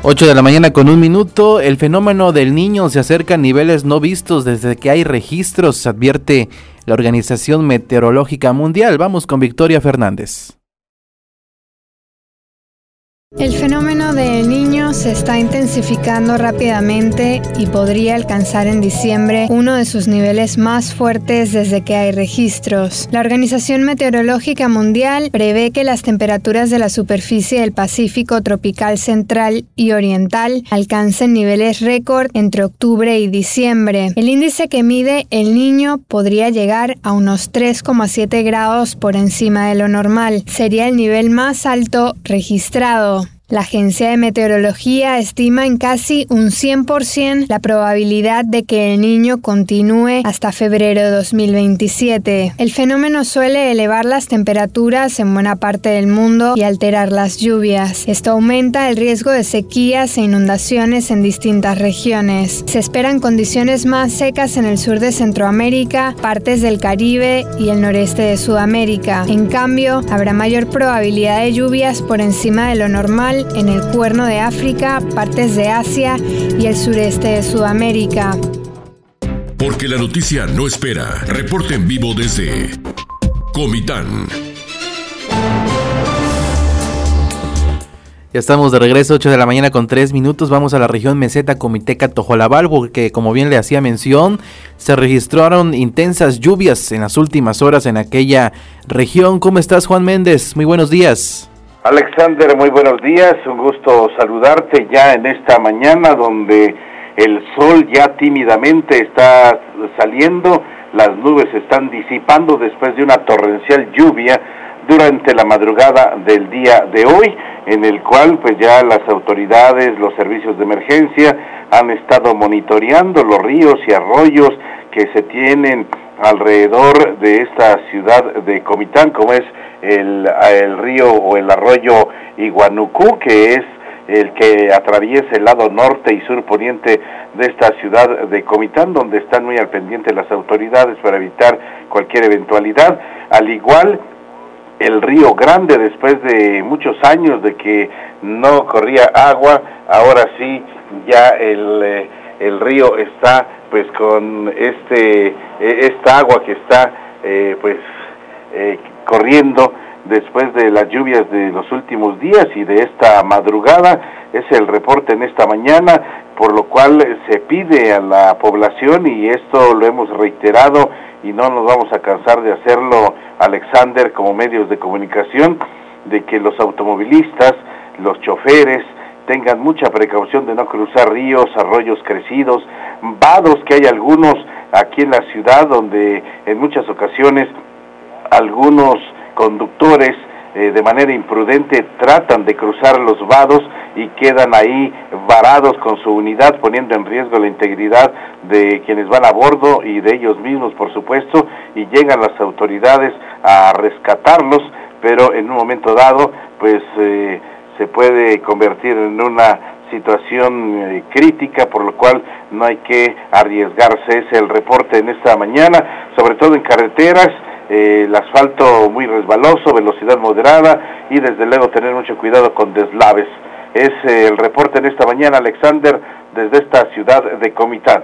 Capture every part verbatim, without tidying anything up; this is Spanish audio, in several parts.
ocho de la mañana con un minuto. El fenómeno del Niño se acerca a niveles no vistos desde que hay registros, advierte la Organización Meteorológica Mundial. Vamos con Victoria Fernández. El fenómeno del Niño se está intensificando rápidamente y podría alcanzar en diciembre uno de sus niveles más fuertes desde que hay registros. La Organización Meteorológica Mundial prevé que las temperaturas de la superficie del Pacífico tropical central y oriental alcancen niveles récord entre octubre y diciembre. El índice que mide el Niño podría llegar a unos tres coma siete grados por encima de lo normal. Sería el nivel más alto registrado. La Agencia de Meteorología estima en casi un cien por ciento la probabilidad de que el Niño continúe hasta febrero de dos mil veintisiete. El fenómeno suele elevar las temperaturas en buena parte del mundo y alterar las lluvias. Esto aumenta el riesgo de sequías e inundaciones en distintas regiones. Se esperan condiciones más secas en el sur de Centroamérica, partes del Caribe y el noreste de Sudamérica. En cambio, habrá mayor probabilidad de lluvias por encima de lo normal en el Cuerno de África, partes de Asia y el sureste de Sudamérica. Porque la noticia no espera. Reporte en vivo desde Comitán. Ya estamos de regreso, ocho de la mañana con tres minutos. Vamos a la región meseta Comiteca Tojolabal, porque como bien le hacía mención, se registraron intensas lluvias en las últimas horas en aquella región. ¿Cómo estás, Juan Méndez? Muy buenos días. Alexander, muy buenos días, un gusto saludarte ya en esta mañana donde el sol ya tímidamente está saliendo, las nubes se están disipando después de una torrencial lluvia durante la madrugada del día de hoy, en el cual pues ya las autoridades, los servicios de emergencia han estado monitoreando los ríos y arroyos que se tienen alrededor de esta ciudad de Comitán, como es el, el río o el arroyo Iguanucú, que es el que atraviesa el lado norte y sur poniente de esta ciudad de Comitán, donde están muy al pendiente las autoridades para evitar cualquier eventualidad. Al igual el río Grande, después de muchos años de que no corría agua, ahora sí ya el, eh, el río está pues con este esta agua que está eh, pues eh, corriendo después de las lluvias de los últimos días y de esta madrugada. Es el reporte en esta mañana, por lo cual se pide a la población, y esto lo hemos reiterado y no nos vamos a cansar de hacerlo, Alexander, como medios de comunicación, de que los automovilistas, los choferes, tengan mucha precaución de no cruzar ríos, arroyos crecidos, vados, que hay algunos aquí en la ciudad donde en muchas ocasiones algunos conductores eh, de manera imprudente tratan de cruzar los vados y quedan ahí varados con su unidad, poniendo en riesgo la integridad de quienes van a bordo y de ellos mismos, por supuesto, y llegan las autoridades a rescatarlos, pero en un momento dado pues eh, se puede convertir en una situación eh, crítica, por lo cual no hay que arriesgarse. Es el reporte en esta mañana, sobre todo en carreteras, eh, el asfalto muy resbaloso, velocidad moderada y desde luego tener mucho cuidado con deslaves. Es eh, el reporte en esta mañana, Alexander, desde esta ciudad de Comitán.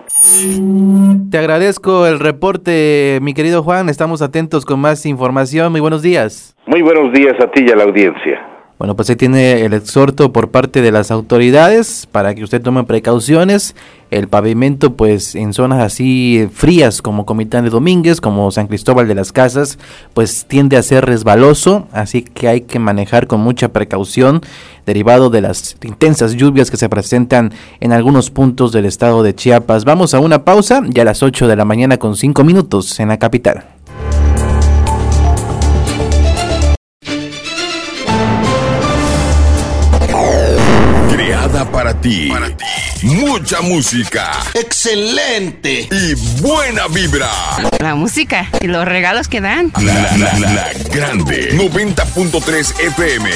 Te agradezco el reporte, mi querido Juan, estamos atentos con más información. Muy buenos días. Muy buenos días a ti y a la audiencia. Bueno, pues ahí tiene el exhorto por parte de las autoridades para que usted tome precauciones. El pavimento, pues en zonas así frías como Comitán de Domínguez, como San Cristóbal de las Casas, pues tiende a ser resbaloso, así que hay que manejar con mucha precaución, derivado de las intensas lluvias que se presentan en algunos puntos del estado de Chiapas. Vamos a una pausa, ya a las ocho de la mañana con cinco minutos en la capital. Para ti. para ti, mucha música, excelente y buena vibra. La música y los regalos que dan. La, la, la, la grande noventa punto tres F M.